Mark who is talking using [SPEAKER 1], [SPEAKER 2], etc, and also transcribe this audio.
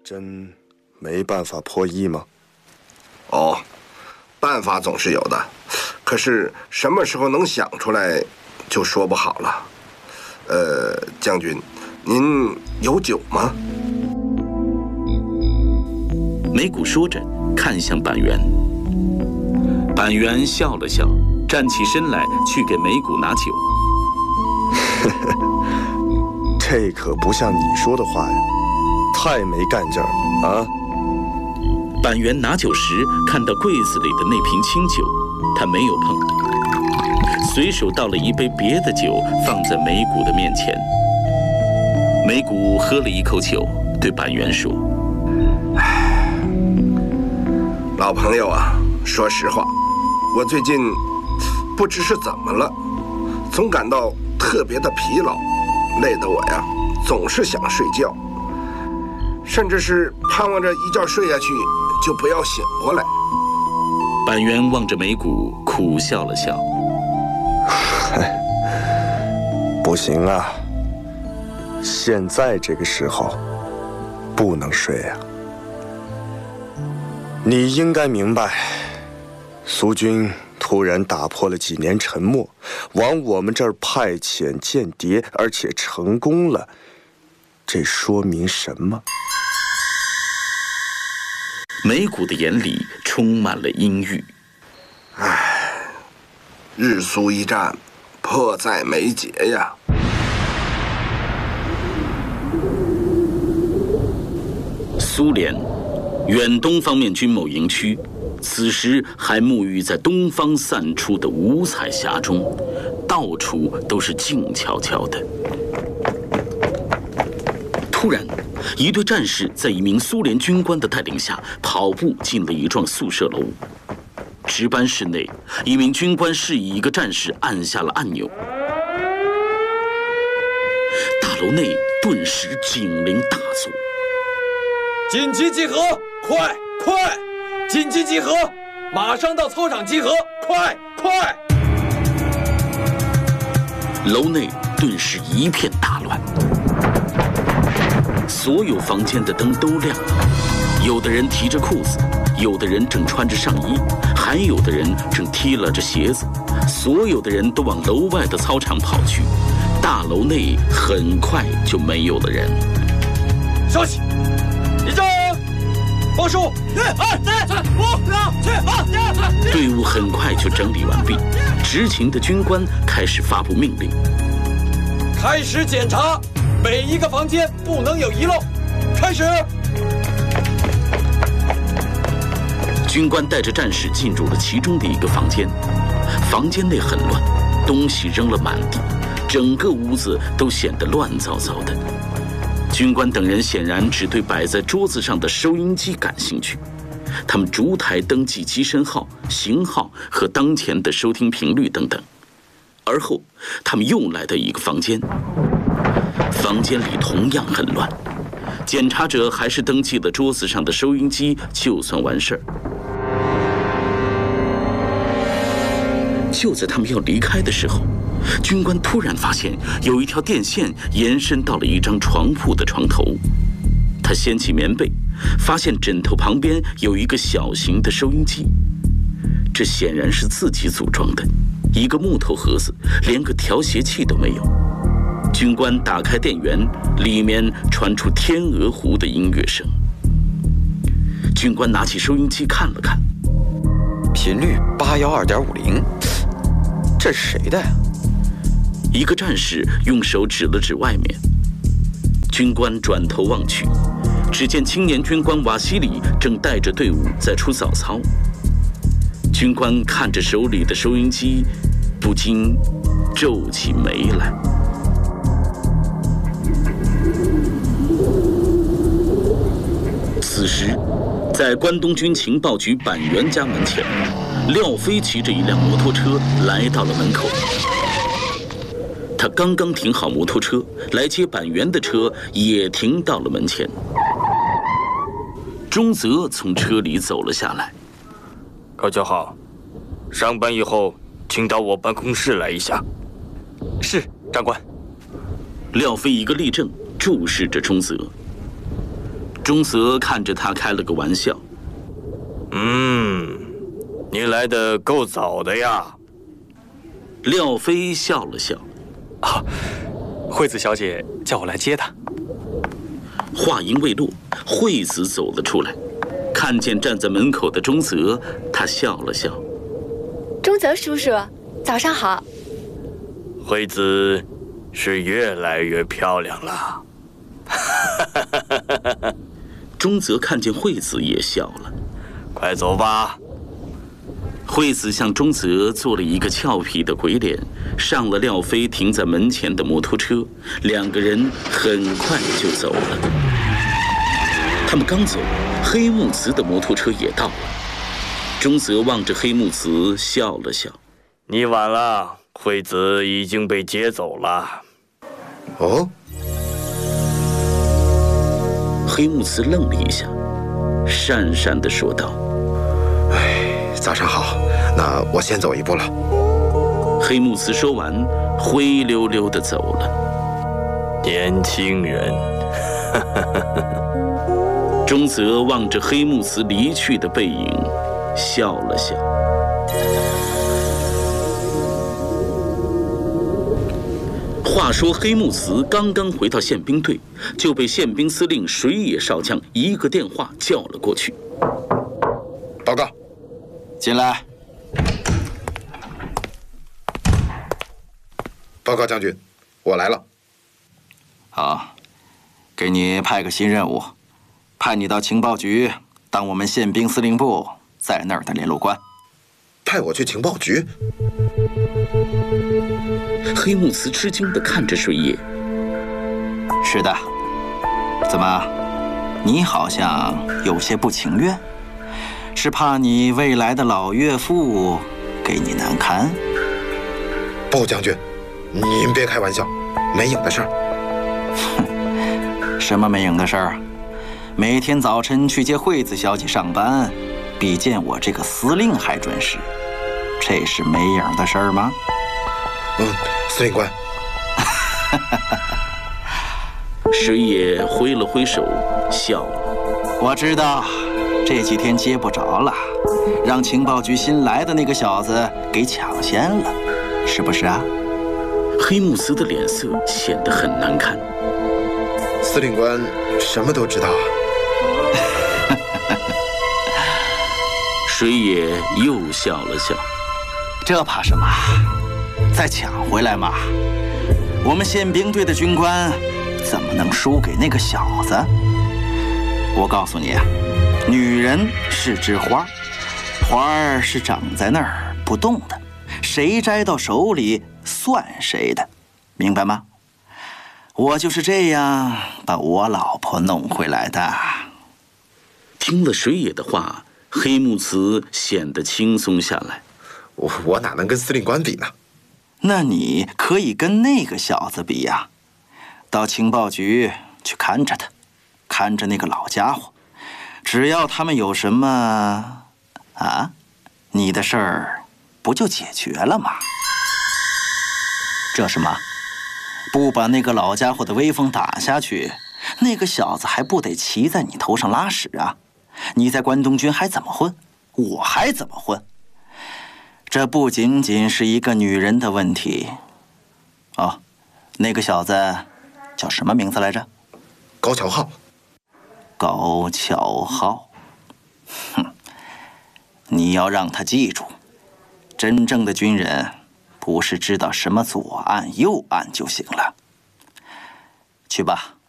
[SPEAKER 1] 真没办法破译吗？
[SPEAKER 2] 哦，办法总是有的，可是什么时候能想出来，就说不好了。将军，您有酒吗？
[SPEAKER 3] 梅谷说着，看向板垣。板垣笑了笑，站起身来去给梅谷拿酒。
[SPEAKER 1] 这可不像你说的话呀，太没干劲儿了啊！
[SPEAKER 3] 板垣拿酒时看到柜子里的那瓶清酒，他没有碰，随手倒了一杯别的酒放在梅谷的面前。梅谷喝了一口酒，对板垣说：“
[SPEAKER 2] 老朋友啊，说实话，我最近不知是怎么了，总感到特别的疲劳，累得我呀总是想睡觉，甚至是盼望着一觉睡下去就不要醒过来。”
[SPEAKER 3] 板垣望着梅谷，苦笑了笑：“
[SPEAKER 1] 不行啊，现在这个时候不能睡啊。你应该明白，苏军突然打破了几年沉默，往我们这儿派遣间谍，而且成功了，这说明什么？”
[SPEAKER 3] 梅谷的眼里充满了阴郁。
[SPEAKER 2] 日苏一战，迫在眉睫呀。
[SPEAKER 3] 苏联远东方面军某营区，此时还沐浴在东方散出的五彩霞中，到处都是静悄悄的。突然，一队战士在一名苏联军官的带领下跑步进了一幢宿舍楼。值班室内，一名军官示意一个战士按下了按钮，大楼内顿时警铃大作。
[SPEAKER 4] 紧急集合！快！紧急集合！马上到操场集合！快！
[SPEAKER 3] 楼内顿时一片大乱，所有房间的灯都亮了，有的人提着裤子，有的人正穿着上衣，还有的人正提拉着鞋子，所有的人都往楼外的操场跑去。大楼内很快就没有了人。
[SPEAKER 4] 稍息，立正，报数，1、2、3、4、5、6、7、8。
[SPEAKER 3] 队伍很快就整理完毕，执勤的军官开始发布命令：
[SPEAKER 4] 开始检查，每一个房间不能有遗漏。开始。
[SPEAKER 3] 军官带着战士进入了其中的一个房间，房间内很乱，东西扔了满地，整个屋子都显得乱糟糟的。军官等人显然只对摆在桌子上的收音机感兴趣，他们逐台登记机身号、型号和当前的收听频率等等。而后，他们又来到一个房间，房间里同样很乱，检查者还是登记了桌子上的收音机，就算完事儿。就在他们要离开的时候，军官突然发现有一条电线延伸到了一张床铺的床头。他掀起棉被，发现枕头旁边有一个小型的收音机，这显然是自己组装的，一个木头盒子，连个调谐器都没有。军官打开电源，里面传出天鹅湖的音乐声。军官拿起收音机看了看，
[SPEAKER 5] 频率812.50，这是谁的呀？
[SPEAKER 3] 一个战士用手指了指外面。军官转头望去，只见青年军官瓦西里正带着队伍在出早操。军官看着手里的收音机，不禁皱起眉来。此时，在关东军情报局板垣家门前，廖飞骑着一辆摩托车来到了门口。他刚刚停好摩托车，来接板垣的车也停到了门前。中泽从车里走了下来。
[SPEAKER 6] 高教好，上班以后请到我办公室来一下。
[SPEAKER 5] 是，长官。
[SPEAKER 3] 廖飞一个立正，注视着中泽。 中泽看着他开了个玩笑：“
[SPEAKER 6] 你来的够早的呀。”
[SPEAKER 3] 廖飞笑了笑：“
[SPEAKER 4] 啊，惠子小姐叫我来接她。”
[SPEAKER 3] 话音未落，惠子走了出来，看见站在门口的中泽，他笑了笑：“
[SPEAKER 7] 中泽叔叔，早上好。”
[SPEAKER 6] 惠子是越来越漂亮了。
[SPEAKER 3] 中泽看见惠子也笑了：“
[SPEAKER 6] 快走吧。”
[SPEAKER 3] 惠子向中泽做了一个俏皮的鬼脸，上了廖飞停在门前的摩托车，两个人很快就走了。他们刚走，黑木慈的摩托车也到了。中泽望着黑木慈笑了笑：“
[SPEAKER 6] 你晚了，惠子已经被接走了。”
[SPEAKER 2] 哦。
[SPEAKER 3] 黑木慈愣了一下，讪讪地说道：“
[SPEAKER 2] 早上好，那我先走一步了。”
[SPEAKER 3] 黑木慈说完，灰溜溜地走了。
[SPEAKER 6] 年轻人。
[SPEAKER 3] 中泽望着黑木慈离去的背影，笑了笑。话说黑木慈刚刚回到宪兵队，就被宪兵司令水野少将一个电话叫了过去。
[SPEAKER 2] 报告，
[SPEAKER 5] 进来。
[SPEAKER 2] 报告将军，我来了。
[SPEAKER 5] 好，给你派个新任务，派你到情报局当我们宪兵司令部在那儿的联络官。
[SPEAKER 2] 派我去情报局？
[SPEAKER 3] 黑木慈吃惊地看着水野。
[SPEAKER 5] 是的。怎么，你好像有些不情愿？是怕你未来的老岳父给你难堪？
[SPEAKER 2] 不，将军，您别开玩笑，没影的事儿。
[SPEAKER 5] 哼，什么没影的事儿？每天早晨去接惠子小姐上班，比见我这个司令还准时，这是没影的事儿吗？
[SPEAKER 2] 司令官。
[SPEAKER 3] 水野挥了挥手，笑了。
[SPEAKER 5] 我知道，这几天接不着了，让情报局新来的那个小子给抢先了，是不是啊？
[SPEAKER 3] 黑木慈的脸色显得很难看。
[SPEAKER 2] 司令官什么都知道啊。
[SPEAKER 3] 水野又笑了笑。
[SPEAKER 5] 这怕什么？再抢回来嘛！我们宪兵队的军官怎么能输给那个小子？我告诉你啊，女人是枝花，花儿是长在那儿不动的，谁摘到手里算谁的，明白吗？我就是这样把我老婆弄回来的。
[SPEAKER 3] 听了水野的话，黑木慈显得轻松下来。
[SPEAKER 2] 我哪能跟司令官比呢？
[SPEAKER 5] 那你可以跟那个小子比呀，到情报局去看着他，看着那个老家伙，只要他们有什么啊，你的事儿不就解决了吗？这什么？不把那个老家伙的威风打下去，那个小子还不得骑在你头上拉屎啊？你在关东军还怎么混？我还怎么混？这不仅仅是一个女人的问题。哦，那个小子叫什么名字来着？
[SPEAKER 2] 高桥浩。
[SPEAKER 5] 高桥浩。哼，你要让他记住，真正的军人不是知道什么左岸右岸就行了。去吧。